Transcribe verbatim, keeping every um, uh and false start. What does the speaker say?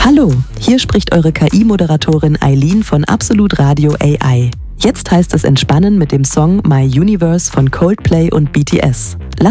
Hallo, hier spricht eure K I-Moderatorin Eileen von Absolut Radio A I. Jetzt heißt es entspannen mit dem Song My Universe von Coldplay und B T S.